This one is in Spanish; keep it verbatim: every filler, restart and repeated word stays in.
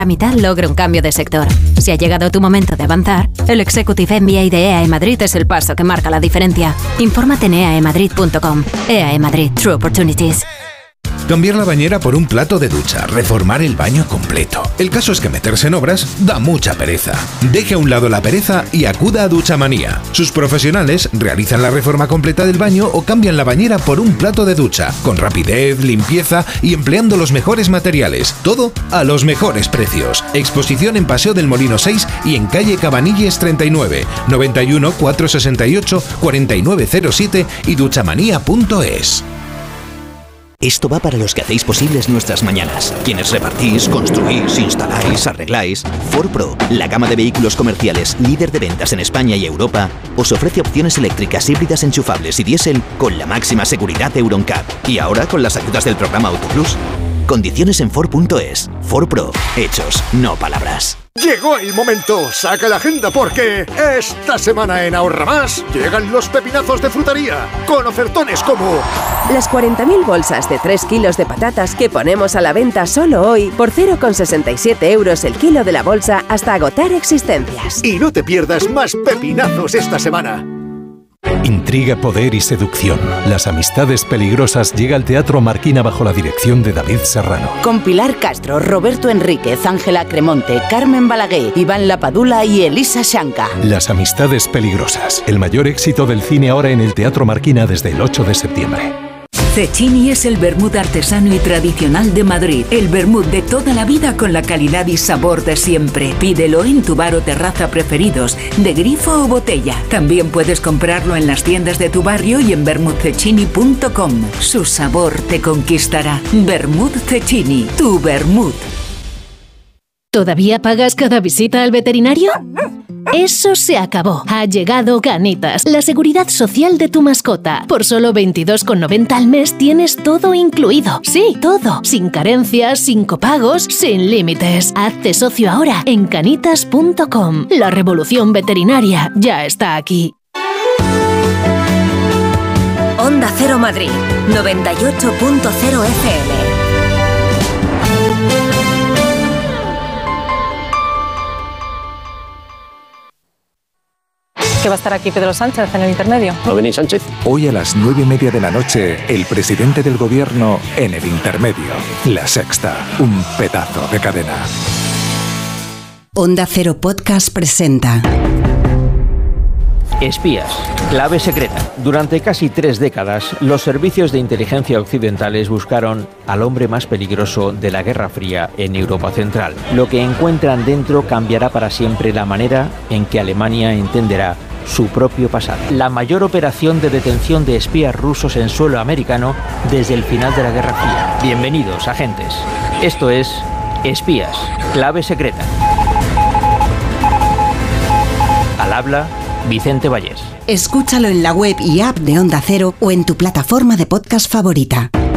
A mitad logra un cambio de sector. Si ha llegado tu momento de avanzar, el Executive M B A de E A E Madrid es el paso que marca la diferencia. Infórmate en e a e madrid punto com. E A E Madrid. True Opportunities. Cambiar la bañera por un plato de ducha, reformar el baño completo. El caso es que meterse en obras da mucha pereza. Deje a un lado la pereza y acuda a Duchamanía. Sus profesionales realizan la reforma completa del baño o cambian la bañera por un plato de ducha, con rapidez, limpieza y empleando los mejores materiales. Todo a los mejores precios. Exposición en Paseo del Molino seis y en calle Cabanilles treinta y nueve, noventa y uno, cuatrocientos sesenta y ocho, cuarenta y nueve cero siete y duchamanía punto es. Esto va para los que hacéis posibles nuestras mañanas. Quienes repartís, construís, instaláis, arregláis. Ford Pro, la gama de vehículos comerciales líder de ventas en España y Europa, os ofrece opciones eléctricas, híbridas, enchufables y diésel con la máxima seguridad Euro N C A P. Y ahora con las ayudas del programa AutoPlus. Condiciones en Ford punto es. Ford Pro. Hechos, no palabras. Llegó el momento, saca la agenda porque esta semana en Ahorra Más llegan los pepinazos de frutería con ofertones como las cuarenta mil bolsas de tres kilos de patatas que ponemos a la venta solo hoy por cero coma sesenta y siete euros el kilo de la bolsa hasta agotar existencias. Y no te pierdas más pepinazos esta semana. Intriga, poder y seducción. Las amistades peligrosas llega al Teatro Marquina bajo la dirección de David Serrano. Con Pilar Castro, Roberto Enríquez, Ángela Cremonte, Carmen Balaguer, Iván Lapadula y Elisa Shanka. Las amistades peligrosas. El mayor éxito del cine ahora en el Teatro Marquina desde el ocho de septiembre. Cecchini es el vermut artesano y tradicional de Madrid. El vermut de toda la vida con la calidad y sabor de siempre. Pídelo en tu bar o terraza preferidos, de grifo o botella. También puedes comprarlo en las tiendas de tu barrio y en vermut cecchini punto com. Su sabor te conquistará. Vermut Cecchini, tu vermut. ¿Todavía pagas cada visita al veterinario? Eso se acabó. Ha llegado Canitas, la seguridad social de tu mascota. Por solo veintidós con noventa al mes tienes todo incluido. Sí, todo. Sin carencias, sin copagos, sin límites. Hazte socio ahora en canitas punto com. La revolución veterinaria ya está aquí. Onda Cero Madrid, noventa y ocho punto cero F M. Que va a estar aquí Pedro Sánchez en el intermedio. ¿No venís, Sánchez? Hoy a las nueve y media de la noche, el presidente del gobierno en el intermedio. La Sexta, un pedazo de cadena. Onda Cero Podcast presenta Espías, clave secreta. Durante casi tres décadas, los servicios de inteligencia occidentales buscaron al hombre más peligroso de la Guerra Fría en Europa Central. Lo que encuentran dentro cambiará para siempre la manera en que Alemania entenderá su propio pasado. La mayor operación de detención de espías rusos en suelo americano desde el final de la Guerra Fría. Bienvenidos, agentes. Esto es Espías, clave secreta. Al habla Vicente Vallés. Escúchalo en la web y app de Onda Cero o en tu plataforma de podcast favorita.